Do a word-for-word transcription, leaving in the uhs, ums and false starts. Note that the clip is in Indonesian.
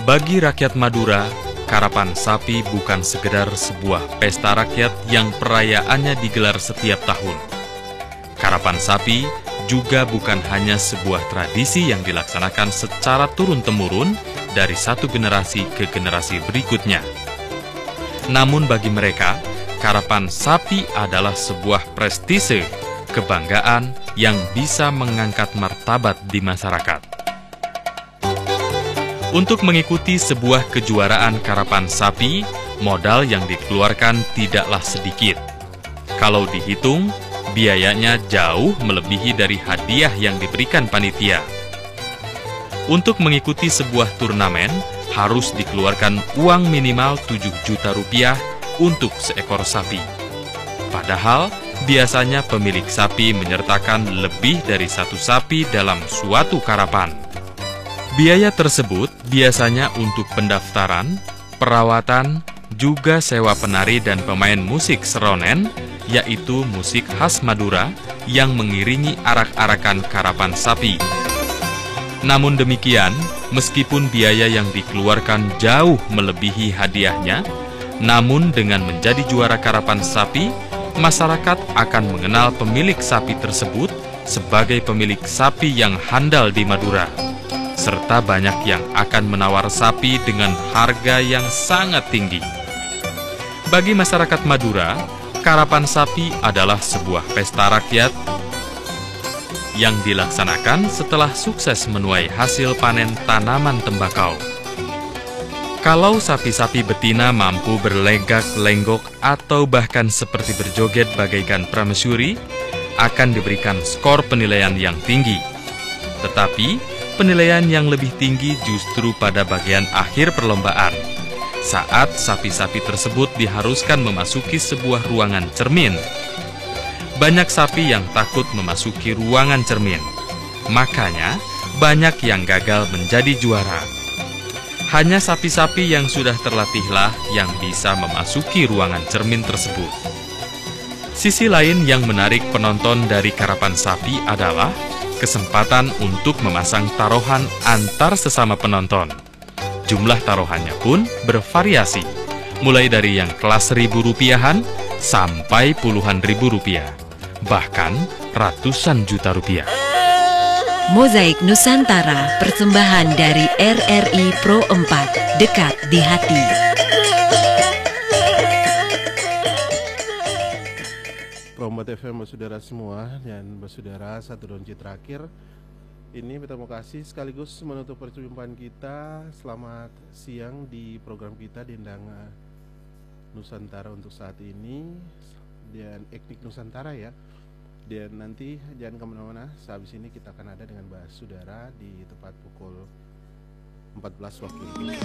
Bagi rakyat Madura, Karapan Sapi bukan sekedar sebuah pesta rakyat yang perayaannya digelar setiap tahun. Karapan Sapi juga bukan hanya sebuah tradisi yang dilaksanakan secara turun-temurun dari satu generasi ke generasi berikutnya. Namun bagi mereka, Karapan Sapi adalah sebuah prestise, kebanggaan yang bisa mengangkat martabat di masyarakat. Untuk mengikuti sebuah kejuaraan Karapan Sapi, modal yang dikeluarkan tidaklah sedikit. Kalau dihitung, biayanya jauh melebihi dari hadiah yang diberikan panitia. Untuk mengikuti sebuah turnamen, harus dikeluarkan uang minimal tujuh juta rupiah untuk seekor sapi. Padahal, biasanya pemilik sapi menyertakan lebih dari satu sapi dalam suatu karapan. Biaya tersebut biasanya untuk pendaftaran, perawatan, juga sewa penari dan pemain musik seronen, yaitu musik khas Madura yang mengiringi arak-arakan Karapan Sapi. Namun demikian, meskipun biaya yang dikeluarkan jauh melebihi hadiahnya, namun dengan menjadi juara Karapan Sapi, masyarakat akan mengenal pemilik sapi tersebut sebagai pemilik sapi yang handal di Madura, serta banyak yang akan menawar sapi dengan harga yang sangat tinggi. Bagi masyarakat Madura, Karapan Sapi adalah sebuah pesta rakyat yang dilaksanakan setelah sukses menuai hasil panen tanaman tembakau. Kalau sapi-sapi betina mampu berlenggak-lenggok atau bahkan seperti berjoget bagaikan pramesuri, akan diberikan skor penilaian yang tinggi. Tetapi, penilaian yang lebih tinggi justru pada bagian akhir perlombaan, saat sapi-sapi tersebut diharuskan memasuki sebuah ruangan cermin. Banyak sapi yang takut memasuki ruangan cermin, makanya banyak yang gagal menjadi juara. Hanya sapi-sapi yang sudah terlatihlah yang bisa memasuki ruangan cermin tersebut. Sisi lain yang menarik penonton dari Karapan Sapi adalah kesempatan untuk memasang taruhan antar sesama penonton. Jumlah taruhannya pun bervariasi, mulai dari yang kelas ribu rupiahan sampai puluhan ribu rupiah, bahkan ratusan juta rupiah. Mozaik Nusantara, persembahan dari R R I Pro empat, dekat di hati. Promote F M bersaudara semua dan bersaudara satu donci terakhir ini terima kasih sekaligus menutup perjumpaan kita. Selamat siang di program kita Dendang Nusantara untuk saat ini dan Etnik Nusantara ya. Dan nanti jangan kemana-mana, sehabis ini kita akan ada dengan Mbak Saudara di tepat pukul empat belas waktu Indonesia.